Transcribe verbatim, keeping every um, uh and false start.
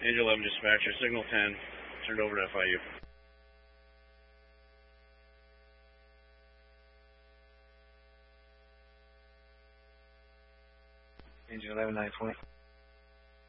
Angel eleven dispatcher, signal ten, turned over to F I U. Angel eleven nine point.